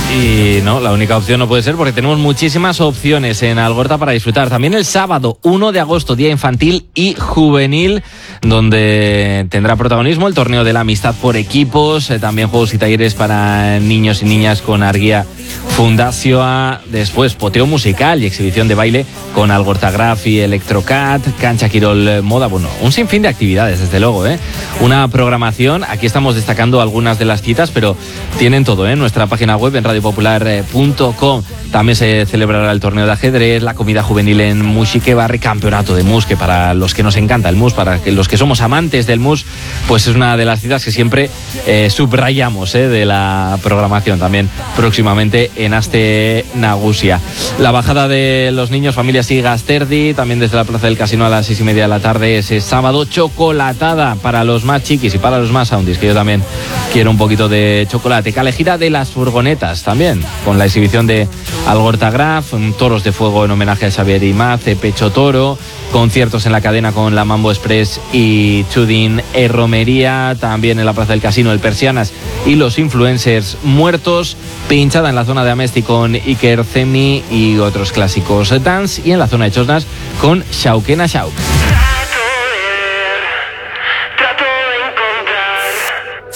Y no, la única opción no puede ser porque tenemos muchísimas opciones en Algorta para disfrutar. También el sábado 1 de agosto, Día Infantil y Juvenil, donde tendrá protagonismo el torneo de la amistad por equipos, también juegos y talleres para niños y niñas con Argia Fundazioa, después poteo musical y exhibición de baile con Algortagraph y Electrocat, Cancha Quirol Moda, bueno, un sinfín de actividades, desde luego, una programación. Aquí estamos destacando algunas de las citas, pero tienen todo, en nuestra página web en radiopopular.com. También se celebrará el torneo de ajedrez, la comida juvenil en Muxiquebarri, campeonato de mus, que para los que nos encanta el mus, para los que somos amantes del mus, pues es una de las citas que siempre subrayamos de la programación. También próximamente en Aste Nagusia. La bajada de los niños, familias y Gasterdi, también desde la Plaza del Casino a las 6:30 de la tarde, ese sábado. Chocolatada para los más chiquis y para los más soundis, que yo también quiero un poquito de chocolate. Calejira de las furgonetas también, con la exhibición de Algortagraph, toros de fuego en homenaje a Xavier Imaz, Pecho Toro, conciertos en la cadena con la Mambo Express y Chudin Romería, también en la Plaza del Casino el Persianas y los influencers muertos, pinchada en la zona de Amesti con Iker Cemi y otros clásicos dance, y en la zona de Chosnas con Shauquena Shauk.